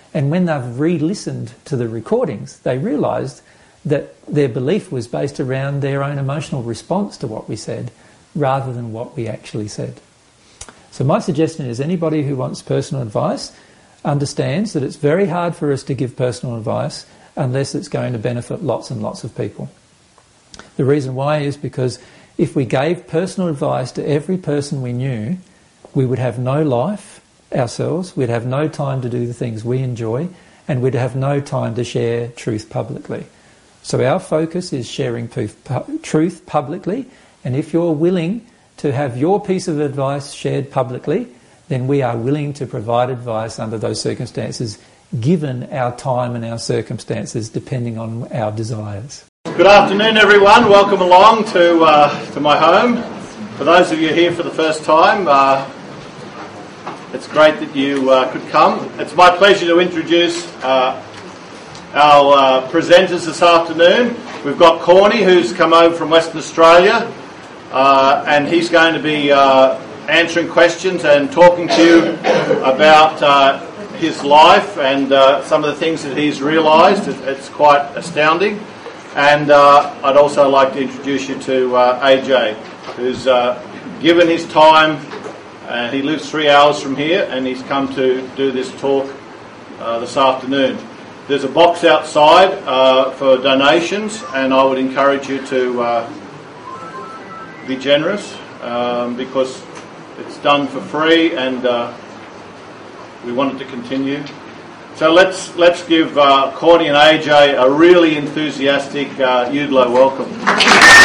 And when they've re-listened to the recordings, they realised that their belief was based around their own emotional response to what we said, rather than what we actually said. So my suggestion is anybody who wants personal advice understands that it's very hard for us to give personal advice unless it's going to benefit lots and lots of people. The reason why is because if we gave personal advice to every person we knew, we would have no life ourselves, we'd have no time to do the things we enjoy, and we'd have no time to share truth publicly. So our focus is sharing truth publicly, and if you're willing to have your piece of advice shared publicly, then we are willing to provide advice under those circumstances, given our time and our circumstances, depending on our desires. Good afternoon, everyone. Welcome along to my home. For those of you here for the first time, it's great that you could come. It's my pleasure to introduce our presenters this afternoon. We've got Corny, who's come over from Western Australia, and he's going to be answering questions and talking to you about his life and some of the things that he's realised. It's quite astounding. And I'd also like to introduce you to AJ, who's given his time. He lives 3 hours from here, and he's come to do this talk this afternoon. There's a box outside for donations, and I would encourage you to be generous because it's done for free, and we want it to continue. So let's give Corny and AJ a really enthusiastic Udlo welcome.